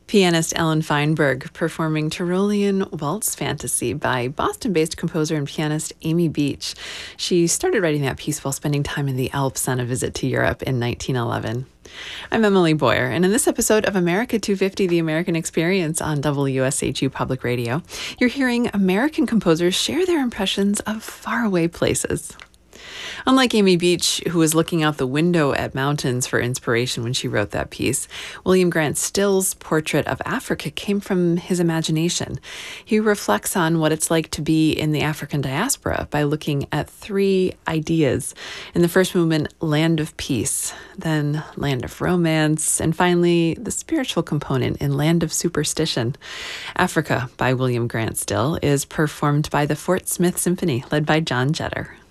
Pianist Ellen Feinberg performing Tyrolean Waltz Fantasy by Boston-based composer and pianist Amy Beach. She started writing that piece while spending time in the Alps on a visit to Europe in 1911. I'm Emily Boyer, and in this episode of America 250, The American Experience on WSHU Public Radio, you're hearing American composers share their impressions of faraway places. Unlike Amy Beach, who was looking out the window at mountains for inspiration when she wrote that piece, William Grant Still's portrait of Africa came from his imagination. He reflects on what it's like to be in the African diaspora by looking at three ideas. In the first movement, Land of Peace, then Land of Romance, and finally the spiritual component in Land of Superstition. Africa by William Grant Still is performed by the Fort Smith Symphony, led by John Jetter.